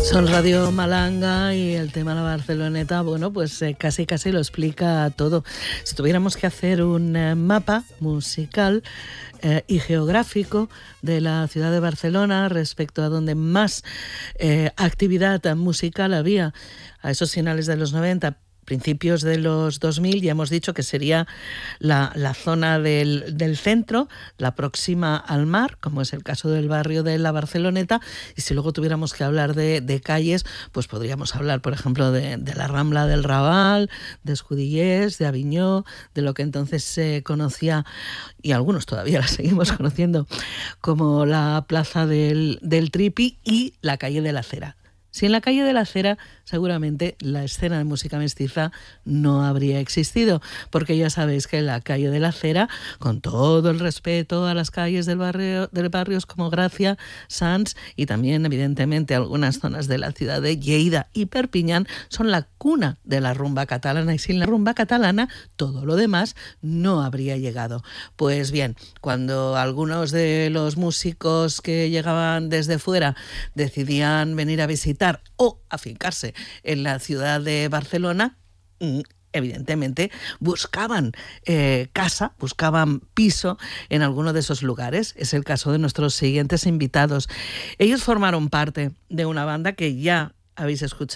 Son Radio Malanga y el tema de la Barceloneta, bueno, pues casi lo explica todo. Si tuviéramos que hacer un mapa musical y geográfico de la ciudad de Barcelona respecto a donde más actividad musical había a esos finales de los 90, principios de los 2000, ya hemos dicho que sería la zona del centro, la próxima al mar, como es el caso del barrio de la Barceloneta, y si luego tuviéramos que hablar de calles, pues podríamos hablar, por ejemplo, de la Rambla del Raval, de Escudillers, de Aviñó, de lo que entonces se conocía, y algunos todavía la seguimos conociendo, como la Plaza del Tripi y la calle de la Cera. Si en la calle de la Cera, seguramente la escena de música mestiza no habría existido, porque ya sabéis que la calle de la Cera, con todo el respeto a las calles del barrios como Gracia, Sants y también evidentemente algunas zonas de la ciudad de Lleida y Perpiñán, son la cuna de la rumba catalana, y sin la rumba catalana todo lo demás no habría llegado. Pues bien, cuando algunos de los músicos que llegaban desde fuera decidían venir a visitar o afincarse en la ciudad de Barcelona, evidentemente buscaban casa, buscaban piso en alguno de esos lugares. Es el caso de nuestros siguientes invitados. Ellos formaron parte de una banda que ya habéis escuchado